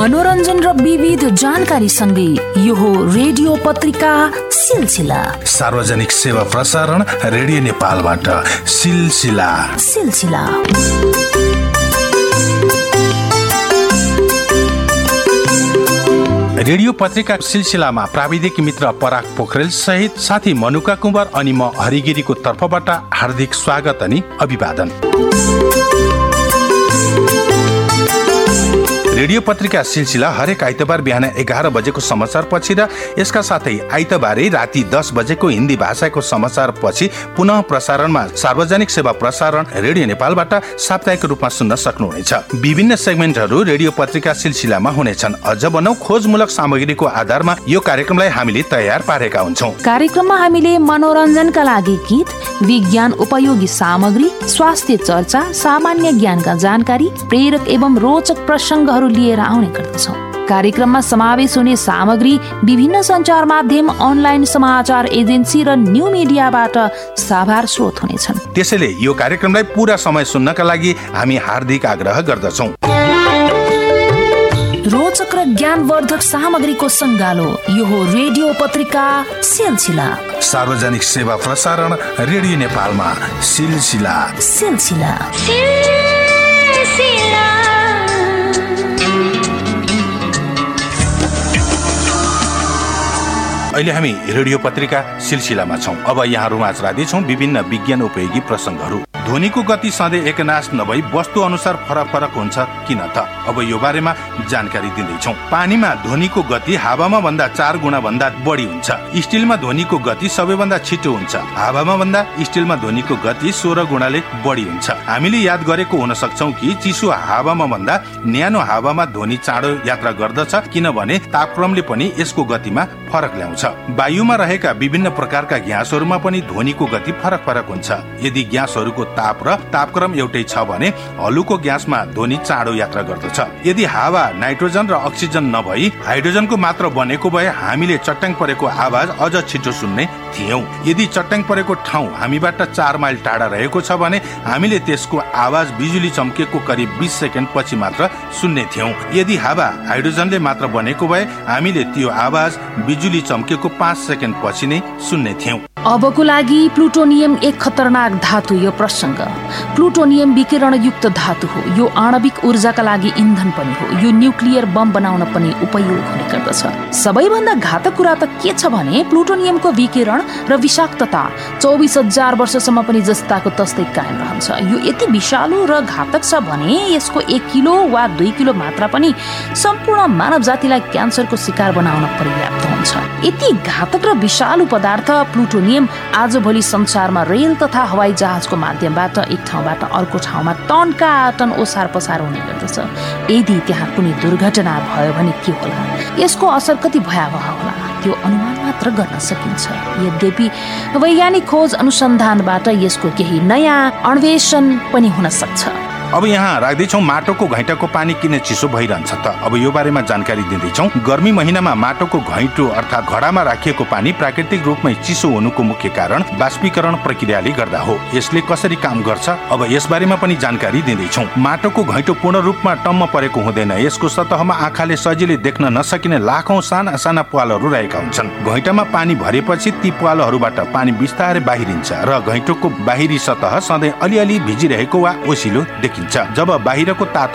मनोरञ्जन र विविध जानकारी सँगै यो हो रेडियो पत्रिका सिलसिला। सार्वजनिक सेवा प्रसारण रेडियो नेपालबाट सिलसिला। रेडियो पत्रिका सिलसिलामा प्राविधिक मित्र पराग पोखरेल सहित साथी मनुका कुँवर अनि म हरिगिरीको तर्फबाट हार्दिक स्वागत अनि अभिवादन। रेडियो पत्रिका सिलसिला हरेक आइतबार बिहान 11 बजेको समाचार पछि र यसका साथै आइतबारै राति 10 बजेको हिन्दी भाषाको समाचार पछि पुनः प्रसारणमा सार्वजनिक सेवा प्रसारण रेडियो नेपालबाट साप्ताहिक रूपमा सुन्न सक्नुहुनेछ। विभिन्न सेगमेन्टहरू रेडियो पत्रिका सिलसिलामा हुनेछन्। अझ भनौं खोजमूलक सामग्रीको आधारमा यो कार्यक्रमलाई हामीले तयार पारेका हुन्छौं। कार्यक्रममा हामीले मनोरञ्जनका लागि गीत, विज्ञान उपयोगी सामग्री, स्वास्थ्य चर्चा, सामान्य ज्ञानका जानकारी, प्रेरक एवं रोचक प्रसङ्गहरू लिएर आउने गर्दछौं। कार्यक्रममा समावेश हुने सामग्री विभिन्न सञ्चार माध्यम, अनलाइन समाचार एजेन्सी र न्यू मिडियाबाट साभार स्रोत हुनेछन्। त्यसैले यो कार्यक्रमलाई पूरा समय सुन्नका लागि हामी हार्दिक आग्रह गर्दछौं। रोचक र ज्ञानवर्धक सामग्रीको सङ्गालो यो हो रेडियो पत्रिका सिलसिला। सार्वजनिक सेवा प्रसारण रेडियो नेपालमा सिलसिला। अहिले हामी रेडियो पत्रिका सिलसिलामा छौं। अब यहाँहरूमा राख्दैछौं विभिन्न विज्ञान उपयोगी प्रसङ्गहरू। ध्वनिको गति सधैँ एकनाश नभई वस्तु अनुसार फरक फरक हुन्छ किन त? अब यो बारेमा जानकारी दिँदैछौं। पानीमा ध्वनिको गति हावामा भन्दा 4 गुणा भन्दा बढी हुन्छ। स्टिलमा ध्वनिको गति सबैभन्दा छिटो हुन्छ। हावामा भन्दा स्टिलमा ध्वनिको गति 16 गुणाले बढी हुन्छ। हामीले याद गरेको हुन सक्छौं कि चिसो हावामा भन्दा न्यानो हावामा ध्वनि चाँडो यात्रा गर्दछ, किनभने तापक्रमले पनि यसको गतिमा फरक ल्याउँछ। वायुमा रहेका विभिन्न प्रकारका ग्यासहरूमा पनि ध्वनिको गति फरक फरक हुन्छ। यदि ग्यासहरूको ताप र तापक्रम एउटै छ भने हल्लुको ग्यासमा ध्वनि चाँडो यात्रा गर्दछ। यदि हावा नाइट्रोजन र अक्सिजन नभई हाइड्रोजनको मात्र बनेको भए हामीले चट्याङ परेको आवाज अझ छिटो सुन्ने थियौं। यदि चट्याङ परेको ठाउँ हामीबाट 4 माइल टाढा रहेको छ भने हामीले त्यसको आवाज बिजुली चम्केको करिब 20 सेकेन्ड पछि मात्र सुन्ने थियौं। यदि हावा हाइड्रोजनले मात्र बनेको भए हामीले त्यो आवाज बिजुली चम्केको 5 सेकेन्ड पछि नै सुन्ने थियौं। अबको लागि प्लुटोनियम एक खतरनाक धातु। यो प्रसङ्ग प्लुटोनियम विकिरणयुक्त धातु हो। यो आणविक ऊर्जाका लागि इन्धन पनि हो। यो न्युक्लियर बम बनाउन पनि उपयोग हुने गर्दछ। सबैभन्दा घातक कुरा त के छ भने प्लुटोनियमको विकिरण र विषाक्तता 24,000 वर्षसम्म पनि जस्ताको तस्तै कायम रहन्छ। यो यति विषालु र घातक छ भने यसको 1 किलो वा 2 किलो मात्रा पनि सम्पूर्ण मानव जातिलाई क्यान्सरको शिकार बनाउन पर्याप्त हुन्छ। यति घातक र विषालु पदार्थ प्लुटोनियम आजभोलि संसारमा रेल तथा हवाई जहाजको माध्यमबाट एक ठाउँबाट अर्को ठाउँमा टनका टन ओसार पसार हुने गर्दछ। यदि त्यहाँ कुनै दुर्घटना भयो भने के होला? यसको असर कति भयावह होला त्यो अनुमान मात्र गर्न सकिन्छ। यद्यपि वैज्ञानिक खोज अनुसन्धानबाट यसको केही नयाँ अन्वेषण पनि हुन सक्छ। अब यहाँ राख्दैछौं माटोको घैँटाको पानी किन चिसो भइरहन्छ त? अब यो बारेमा जानकारी दिँदैछौं। गर्मी महिनामा माटोको घैँटो अर्थात् घडामा राखिएको पानी प्राकृतिक रूपमै चिसो हुनुको मुख्य कारण बाष्पीकरण प्रक्रियाले गर्दा हो। यसले कसरी काम गर्छ? अब यस बारेमा पनि जानकारी दिँदैछौं। माटोको घैँटो पूर्ण रूपमा टम्म परेको हुँदैन। यसको सतहमा आँखाले सजिलै देख्न नसकिने लाखौं साना साना प्वालहरू रहेका हुन्छन्। घैँटामा पानी भरेपछि ती प्वालहरूबाट पानी बिस्तारै बाहिरिन्छ र घैँटोको बाहिरी सतह सधैँ अलिअलि भिजिरहेको वा ओसिलो देखिन्छ। जब बाहिरको तातो